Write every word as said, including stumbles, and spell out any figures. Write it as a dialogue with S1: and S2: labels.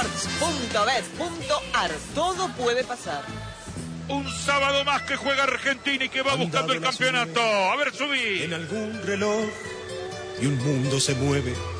S1: sports punto bet punto ar. Todo puede pasar.
S2: Un sábado más que juega Argentina y que va buscando el campeonato. A ver, subí.
S3: En algún reloj y un mundo se mueve